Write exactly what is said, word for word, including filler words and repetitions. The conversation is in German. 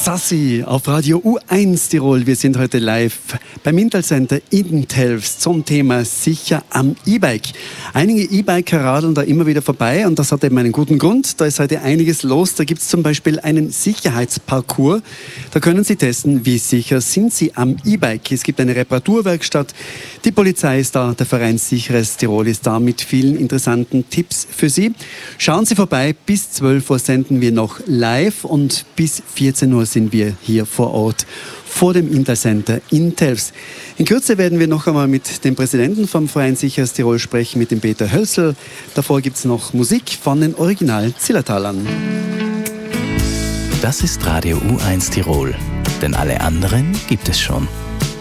Sassi auf Radio U eins Tirol. Wir sind heute live beim Intal-Center in Telfs zum Thema Sicher am E-Bike. Einige E-Biker radeln da immer wieder vorbei und das hat eben einen guten Grund. Da ist heute einiges los. Da gibt es zum Beispiel einen Sicherheitsparcours. Da können Sie testen, wie sicher sind Sie am E-Bike. Es gibt eine Reparaturwerkstatt. Die Polizei ist da, der Verein Sicheres Tirol ist da mit vielen interessanten Tipps für Sie. Schauen Sie vorbei. Bis zwölf Uhr senden wir noch live und bis vierzehn Uhr sind wir hier vor Ort vor dem Intal-Center in Telfs. In Kürze werden wir noch einmal mit dem Präsidenten vom Verein Sicheres Tirol sprechen, mit dem Peter Hölzl. Davor gibt es noch Musik von den Original Zillertalern. Das ist Radio U eins Tirol, denn alle anderen gibt es schon.